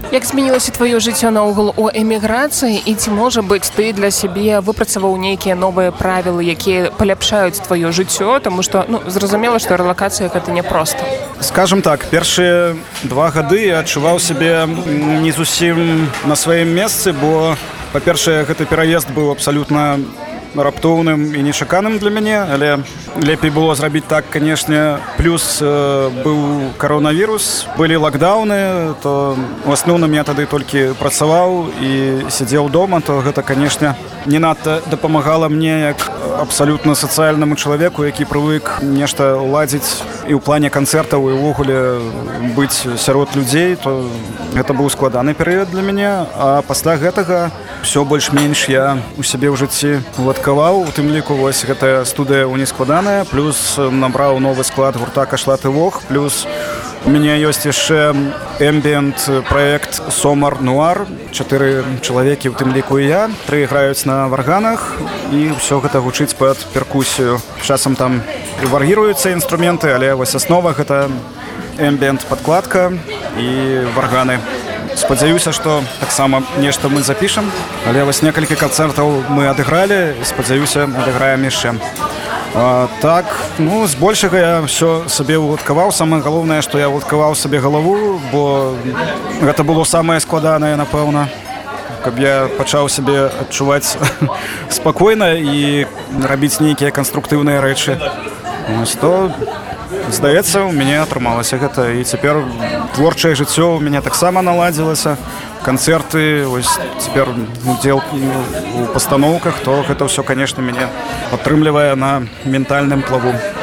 Як змянілася тваё жыццё наогул у эміграцыі і ці можа быць ты для сябе выпрацаваў нейкія новыя правілы, якія паляпшаюць тваё жыццё, таму што зразумела, што рэлакацыя гэта няпроста. Скажем так, першыя 2 гады я адчуваў сябе не зусім на сваім месцы, бо, па-першае, гэты пераезд быў абсалютна раптоўным і нечаканым для мяне, але лепей было зрабіць так, канешне. Плюс быў каронавірус, былі лакдаўны, то у асноўным я тады толькі працаваў і сядзеў дома, то гэта, канешне, не надта дапамагала мне як абсалютна сацыяльнаму чалавеку, які прывык нешта ладзіць і ў плане канцэртаў і ўвогуле быць сярод людзей, то гэта быў складаны перыяд для мяне, а пасля гэтага ўсё больш-менш я у сябе ў жыцці уладкаваў, у тым ліку вось гэтая студыя «Унескладаная», плюс набраў новы склад гурта «Кашлат і Вог», плюс у мяне ёсць яшчэ эмбіент-праект «Сомар Нуар», 4 чалавекі, у тым ліку і я, 3 граюць на варганах, і ўсё гэта гучыць пад перкусію. Часам там вар'іруюцца інструменты, але вось аснова гэта эмбіент-падкладка і варганы. Спадзяюся, што таксама нешта мы запішам, але вось некалькі канцэртаў мы адыгралі, спадзяюся, адыграем яшчэ. Так, збольшага я ўсё сабе уладкаваў. Самае галоўнае, што я уладкаваў сабе галаву, бо гэта было самае складанае, напэўна, каб я пачаў сябе адчуваць спакойна і рабіць нейкія канструктыўныя рэчы. То, здаецца, у мяне атрымалася гэта, і цяпер творчае жыццё у мяне таксама наладзілася. Канцэрты, вось цяпер удзел у пастаноўках, то гэта ўсё, канешне, мяне падтрымлівае на ментальным плаву.